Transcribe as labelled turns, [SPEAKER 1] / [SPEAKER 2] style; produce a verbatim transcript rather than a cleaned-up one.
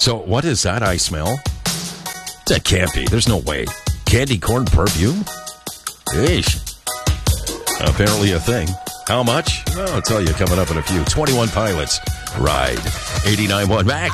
[SPEAKER 1] So what is that I smell? That can't be. There's no way. Candy corn perfume? Eesh. Apparently a thing. How much? Well, I'll tell you coming up in a few. twenty-one Pilots. Ride. eighty-nine point one Max.